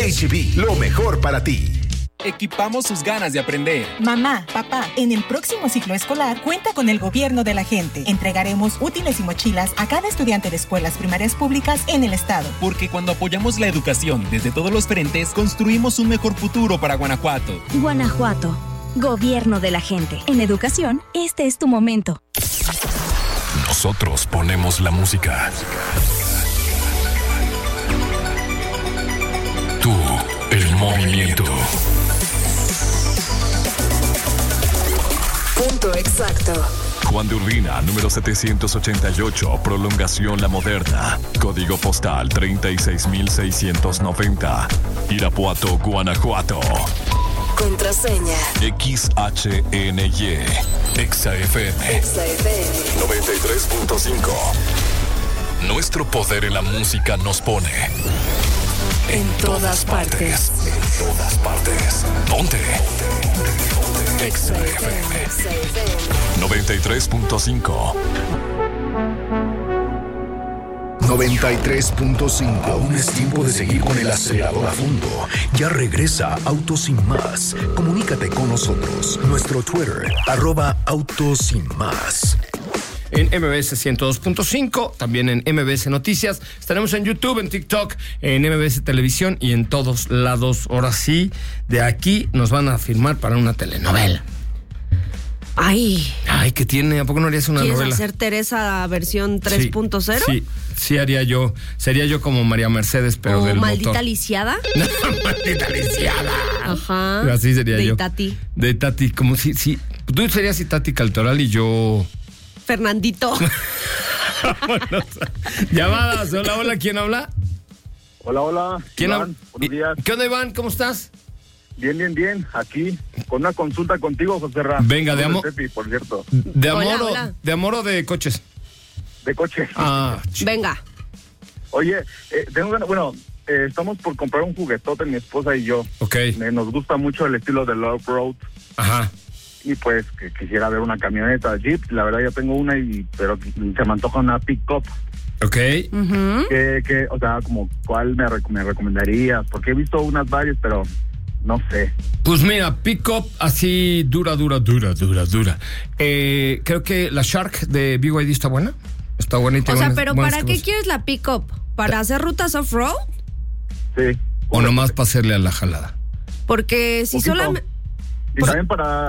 H-E-B, lo mejor para ti. Equipamos sus ganas de aprender. Mamá, papá, en el próximo ciclo escolar cuenta con el gobierno de la gente. Entregaremos útiles y mochilas a cada estudiante de escuelas primarias públicas en el estado. Porque cuando apoyamos la educación desde todos los frentes, construimos un mejor futuro para Guanajuato. Guanajuato, gobierno de la gente. En educación, este es tu momento. Nosotros ponemos la música. Tú, el movimiento. Punto exacto. Juan de Urbina, número 788, prolongación La Moderna. Código postal 36690. Irapuato, Guanajuato. Contraseña. XHNY. XFM. 93.5. Nuestro poder en la música nos pone en todas partes. En todas partes. Ponte. XFM 93.5. 93.5. Aún es tiempo de seguir con el acelerador a fondo. Ya regresa Autos Sin Más. Comunícate con nosotros. Nuestro Twitter, @Autos Sin Más. En MBS 102.5, también en MBS Noticias. Estaremos en YouTube, en TikTok, en MBS Televisión y en todos lados. Ahora sí, de aquí nos van a firmar para una telenovela. Ay, ¿qué tiene? ¿A poco no harías una novela? ¿Quieres hacer Teresa versión 3.0? Sí haría yo. Sería yo como María Mercedes, pero del Maldita motor. Lisiada. No, Maldita Lisiada. Ajá. Pero así sería yo. De Tati, como si tú serías Tati Cantoral y yo... Fernandito. Llamadas. Hola, ¿quién habla? Hola. ¿Quién habla? Buenos días. ¿Qué onda, Iván? ¿Cómo estás? Bien. Aquí, con una consulta contigo, José Ra. Venga, de amor. Por cierto. ¿De amor Hola. ¿De amor o de coches? De coche. Venga. Oye, estamos por comprar un juguetote, mi esposa y yo. Ok. Nos gusta mucho el estilo del off-road. Ajá. Y pues que quisiera ver una camioneta Jeep. La verdad, yo tengo una, pero se me antoja una pick-up. Ok. O sea, como, ¿cuál me recomendarías? Porque he visto unas varias, pero no sé. Pues mira, pick-up así dura. Creo que la Shark de BYD está buena. Está buena y tiene pero ¿para qué quieres la pick-up? ¿Para hacer rutas off-road? Sí. ¿O nomás para hacerle a la jalada? Porque si solamente... Y también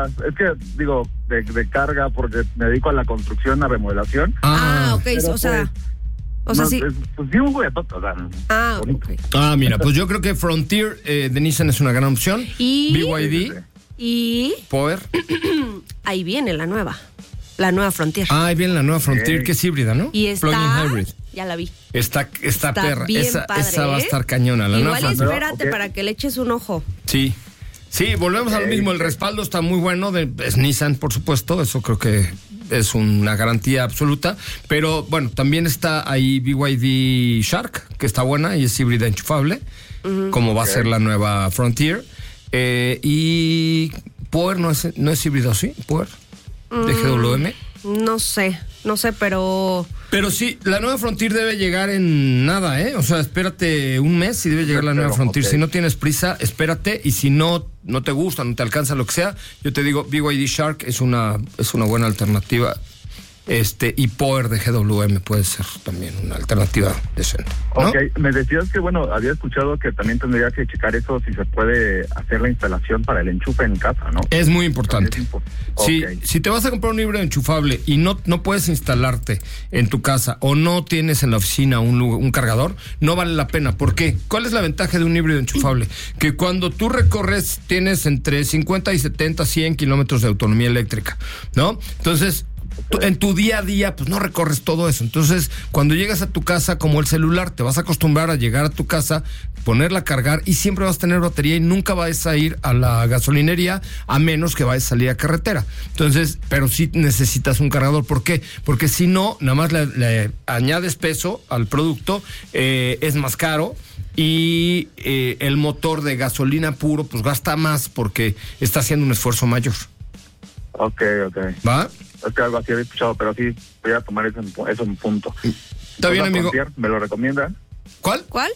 de carga, porque me dedico a la construcción, a remodelación. Ok, pero sí. Pues sí, un juguetote, ok. Mira, pues yo creo que Frontier de Nissan es una gran opción. Y... BYD. Y... Power. Ahí viene la nueva Frontier. Ahí viene la nueva Frontier, que es híbrida, ¿no? Y está... Plug-in hybrid. Ya la vi. Está perra. Bien esa padre, va a estar cañona. La Igual nueva espérate para que le eches un ojo. Sí, volvemos a lo mismo. El respaldo está muy bueno. Es Nissan, por supuesto. Eso creo que es una garantía absoluta. Pero bueno, también está ahí BYD Shark, que está buena y es híbrida enchufable, como va a ser la nueva Frontier. Y Power no es híbrido, ¿sí? Power de GWM. No sé, pero... Pero sí, la nueva Frontier debe llegar en nada, ¿eh? O sea, espérate un mes y debe llegar la nueva Frontier. Si no tienes prisa, espérate. Y si no te gusta, no te alcanza, lo que sea, yo te digo, BYD Shark es una buena alternativa. Y Power de GWM puede ser también una alternativa decente, ¿no? Ok, me decías que, había escuchado que también tendría que checar eso, si se puede hacer la instalación para el enchufe en casa, ¿no? Es muy importante. Si te vas a comprar un híbrido enchufable y no puedes instalarte en tu casa o no tienes en la oficina un cargador, no vale la pena. ¿Por qué? ¿Cuál es la ventaja de un híbrido enchufable? Que cuando tú recorres tienes entre 50 y 70, 100 kilómetros de autonomía eléctrica, ¿no? Entonces... en tu día a día, pues no recorres todo eso. Entonces, cuando llegas a tu casa, como el celular, te vas a acostumbrar a llegar a tu casa, ponerla a cargar y siempre vas a tener batería y nunca vas a ir a la gasolinería a menos que vayas a salir a carretera. Entonces, pero sí necesitas un cargador. ¿Por qué? Porque si no, nada más le añades peso al producto, es más caro. Y el motor de gasolina puro, pues gasta más porque está haciendo un esfuerzo mayor. Ok. ¿Va? Es que algo así había escuchado, pero sí voy a tomar eso en punto. Está bien, amigo. ¿Me lo recomienda? ¿Cuál?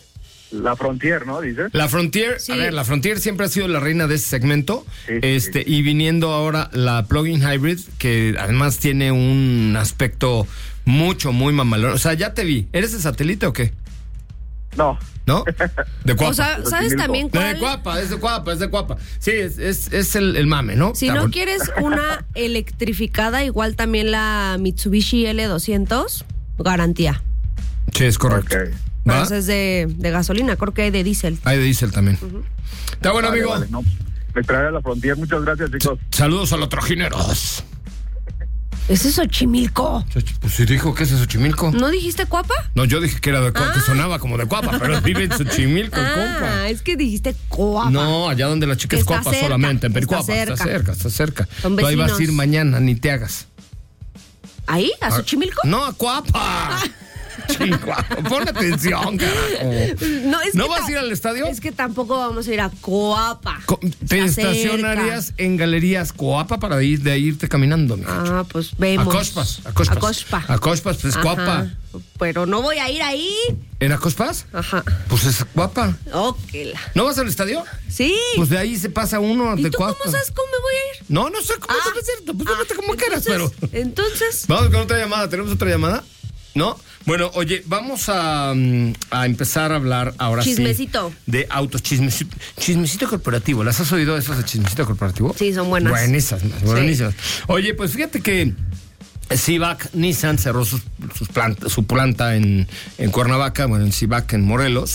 La Frontier, ¿no? ¿Dices? La Frontier, Sí. a ver, la Frontier siempre ha sido la reina de ese segmento. Sí. Y viniendo ahora la plug-in hybrid, que además tiene un aspecto muy mamalón. O sea, ya te vi. ¿Eres de Satélite o qué? No. ¿No? De Cuapa. O sea, ¿sabes también No, cuál? de Cuapa, es de Cuapa. Sí, es el mame, ¿no? Si Está no bueno. quieres una electrificada, igual también la Mitsubishi L200, garantía. Sí, es correcto. Ok. Pero ¿Va? esa es de gasolina, creo que hay de diésel. Hay de diésel también. Está bueno, Vale, amigo. vale, no. Me traeré a la Frontier. Muchas gracias, chicos. Saludos a los trojineros. Ese es Xochimilco. Pues si dijo que es de Xochimilco. ¿No dijiste Cuapa? No, yo dije que era de Cuapa, que sonaba como de Cuapa, pero vive en Xochimilco, el compa. Es que dijiste Cuapa. No, allá donde la chica es Está Cuapa cerca, solamente, en está Pericuapa. Está cerca. Son Tú ahí vas a ir vecinos. mañana, ni te hagas. ¿Ahí? ¿A Xochimilco? No, a Cuapa. Chihuahua, pon atención, carajo. ¿No vas a ir al estadio? Es que tampoco vamos a ir a Coapa. Te Está estacionarías cerca. en Galerías Coapa para irte caminando, mija. Pues vemos. A Cochpas, pues Ajá. Coapa. Pero no voy a ir ahí. ¿En Acospas? Ajá. Pues es Coapa. Óquela. ¿No vas al estadio? Sí. Pues de ahí se pasa uno ¿Y de tú Coapa. cómo sabes cómo me voy a ir? No sé cómo se va a hacer. Pues vete como quieras, pero. Entonces. Vamos con otra llamada. ¿Tenemos otra llamada? ¿No? Bueno, oye, vamos a empezar a hablar ahora Chismecito. sí de autos. Chismecito corporativo. ¿Las has oído esas de chismecito corporativo? Sí, son buenas. Buenísimas. Oye, pues fíjate que Civac Nissan cerró su planta en Cuernavaca, bueno, en Civac en Morelos,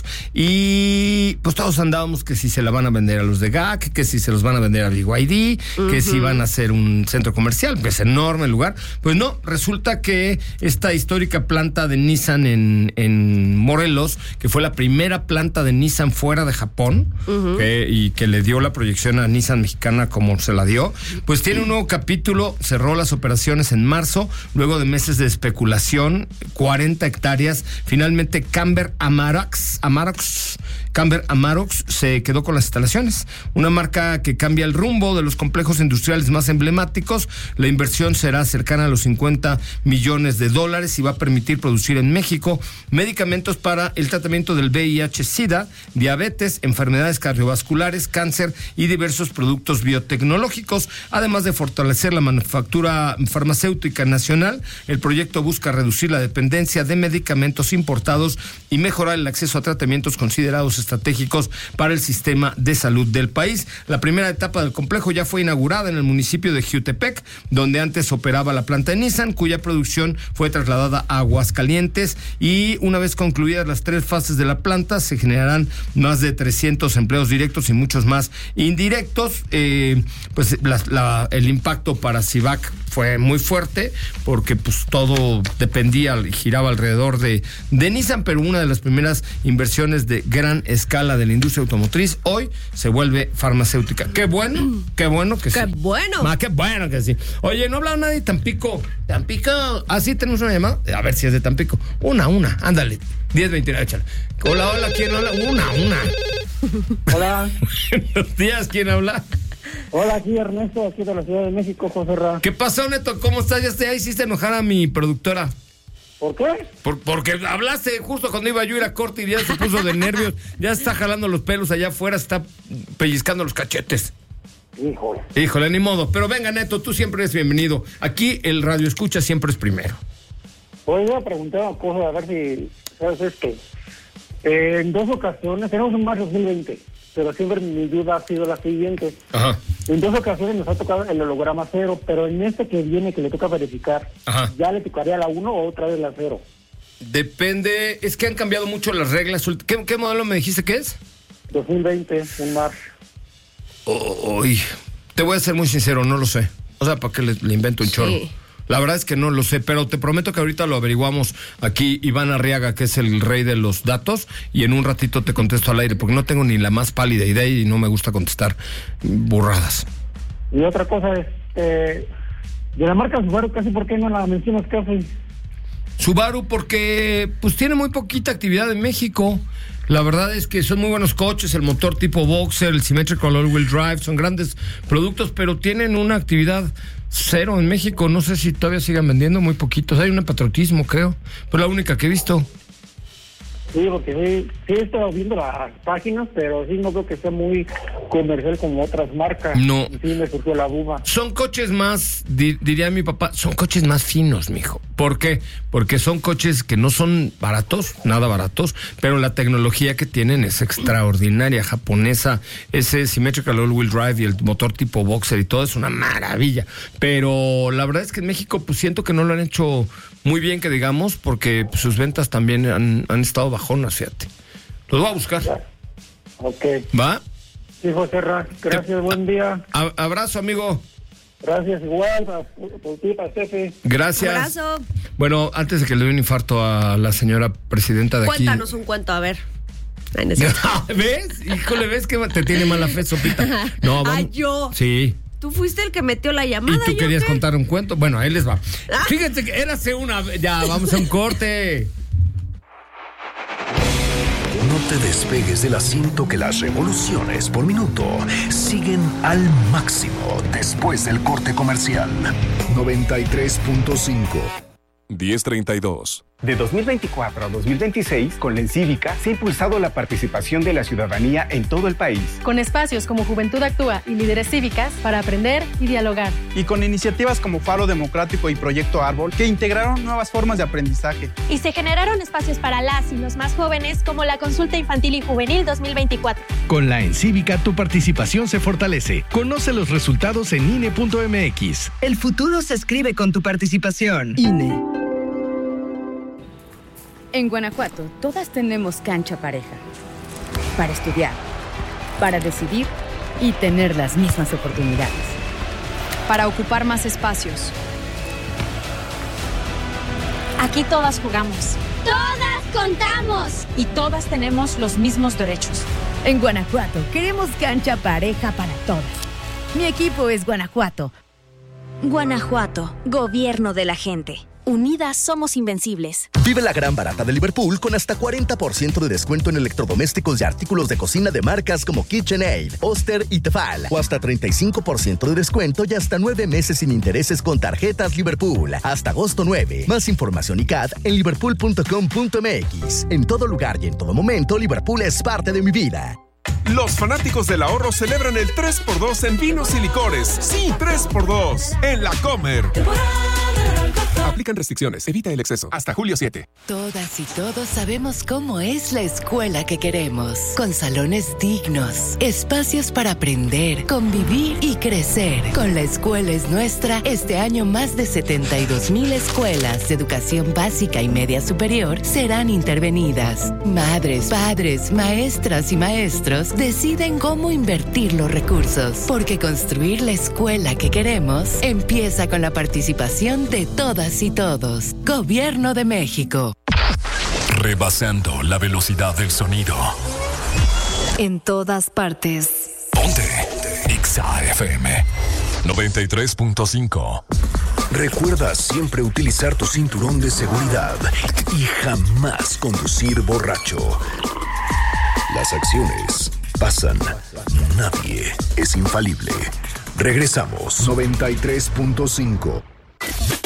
y pues todos andábamos que si se la van a vender a los de GAC, que si se los van a vender a BYD, que si van a hacer un centro comercial, que es enorme el lugar. Pues no, resulta que esta histórica planta de Nissan en Morelos, que fue la primera planta de Nissan fuera de Japón, y que le dio la proyección a Nissan mexicana como se la dio, pues tiene un nuevo capítulo, cerró las operaciones en marzo, luego de meses de especulación, 40 hectáreas. Finalmente Camber Amarox se quedó con las instalaciones. Una marca que cambia el rumbo de los complejos industriales más emblemáticos. La inversión será cercana a los $50 millones y va a permitir producir en México medicamentos para el tratamiento del VIH-Sida, diabetes, enfermedades cardiovasculares, cáncer y diversos productos biotecnológicos, además de fortalecer la manufactura farmacéutica nacional. El proyecto busca reducir la dependencia de medicamentos importados y mejorar el acceso a tratamientos considerados estratégicos para el sistema de salud del país. La primera etapa del complejo ya fue inaugurada en el municipio de Jiutepec, donde antes operaba la planta de Nissan, cuya producción fue trasladada a Aguascalientes, y una vez concluidas las 3 fases de la planta se generarán más de 300 empleos directos y muchos más indirectos. Pues el impacto para Civac fue muy fuerte porque pues todo dependía y giraba alrededor de Nissan, pero una de las primeras inversiones de gran escala de la industria automotriz hoy se vuelve farmacéutica. Qué bueno que sí. ¡Qué bueno! Qué bueno que sí. Oye, no ha hablado nadie de Tampico. Sí, tenemos una llamada. A ver si es de Tampico. Una, ándale. 10:29, échale. Hola, ¿quién habla? Una. Hola. Buenos días, ¿quién habla? Hola, aquí Ernesto, aquí de la Ciudad de México, José Ra. ¿Qué pasó, Neto? ¿Cómo estás? Ya hiciste enojar a mi productora. ¿Por qué? Porque hablaste justo cuando iba yo a ir a corte y ya se puso de nervios. Ya está jalando los pelos allá afuera, está pellizcando los cachetes. Híjole, ni modo. Pero venga, Neto, tú siempre eres bienvenido. Aquí el radio escucha siempre es primero. Voy a preguntar una cosa, a ver si sabes esto. En 2 ocasiones, tenemos un marzo 2020, pero siempre mi duda ha sido la siguiente. Ajá. En 2 ocasiones nos ha tocado el holograma 0, pero en este que viene, que le toca verificar, ajá, ¿ya le tocaría la 1 o otra vez la 0? Depende, es que han cambiado mucho las reglas. ¿Qué modelo me dijiste que es? 2020, un March. Te voy a ser muy sincero, no lo sé. O sea, ¿para qué le invento un chorro? Sí. La verdad es que no lo sé, pero te prometo que ahorita lo averiguamos aquí. Iván Arriaga, que es el rey de los datos, y en un ratito te contesto al aire, porque no tengo ni la más pálida idea y no me gusta contestar burradas. Y otra cosa es, de la marca Subaru, casi, ¿por qué no la mencionas casi? Subaru porque pues tiene muy poquita actividad en México. La verdad es que son muy buenos coches, el motor tipo Boxer, el Symmetrical All-Wheel Drive, son grandes productos, pero tienen una actividad cero en México. No sé si todavía sigan vendiendo, muy poquitos. Hay un patriotismo, creo, pero la única que he visto. Sí, porque sí he estado viendo las páginas, pero sí no creo que sea muy comercial como otras marcas. No. Y sí me surgió la duda. Son coches más, diría mi papá, son coches más finos, mijo. ¿Por qué? Porque son coches que no son baratos, nada baratos, pero la tecnología que tienen es extraordinaria, japonesa. Ese Symmetrical All-Wheel Drive y el motor tipo Boxer y todo es una maravilla. Pero la verdad es que en México pues siento que no lo han hecho muy bien, que digamos, porque sus ventas también han estado bajonas, fíjate. Los voy a buscar. Ok. ¿Va? Sí, José Ra, gracias, buen día. Abrazo, amigo. Gracias, igual, por ti, para Steffi. Gracias. Abrazo. Bueno, antes de que le dé un infarto a la señora presidenta de aquí. Cuéntanos un cuento, a ver. Ay, no sé. ¿Ves? Híjole, ¿ves que te tiene mala fe, Sopita? No, vamos. Ay, yo. Sí. Tú fuiste el que metió la llamada. ¿Y tú querías qué? contar un cuento? Bueno, ahí les va. Fíjense que érase una... Ya, vamos a un corte. No te despegues del asiento, que las revoluciones por minuto siguen al máximo después del corte comercial. 93.5. 10:32. De 2024 a 2026, con la Encívica se ha impulsado la participación de la ciudadanía en todo el país. Con espacios como Juventud Actúa y Líderes Cívicas para aprender y dialogar. Y con iniciativas como Faro Democrático y Proyecto Árbol, que integraron nuevas formas de aprendizaje. Y se generaron espacios para las y los más jóvenes, como la Consulta Infantil y Juvenil 2024. Con la Encívica tu participación se fortalece. Conoce los resultados en INE.mx. El futuro se escribe con tu participación. INE. En Guanajuato, todas tenemos cancha pareja. Para estudiar, para decidir y tener las mismas oportunidades. Para ocupar más espacios. Aquí todas jugamos. ¡Todas contamos! Y todas tenemos los mismos derechos. En Guanajuato, queremos cancha pareja para todas. Mi equipo es Guanajuato. Guanajuato, gobierno de la gente. Unidas somos invencibles. Vive la gran barata de Liverpool con hasta 40% de descuento en electrodomésticos y artículos de cocina de marcas como KitchenAid, Oster y Tefal. O hasta 35% de descuento y hasta 9 meses sin intereses con tarjetas Liverpool. Hasta agosto 9. Más información y CAT en liverpool.com.mx. En todo lugar y en todo momento, Liverpool es parte de mi vida. Los fanáticos del ahorro celebran el 3x2 en vinos y licores. Sí, 3x2 en La Comer. Aplican restricciones. Evita el exceso. Hasta julio 7. Todas y todos sabemos cómo es la escuela que queremos. Con salones dignos, espacios para aprender, convivir y crecer. Con La Escuela es Nuestra, este año más de 72,000 escuelas de educación básica y media superior serán intervenidas. Madres, padres, maestras y maestros deciden cómo invertir los recursos. Porque construir la escuela que queremos empieza con la participación de todas y todos. Gobierno de México. Rebasando la velocidad del sonido. En todas partes. Ponte Exa FM 93.5. Recuerda siempre utilizar tu cinturón de seguridad y jamás conducir borracho. Las acciones pasan. Nadie es infalible. Regresamos. 93.5.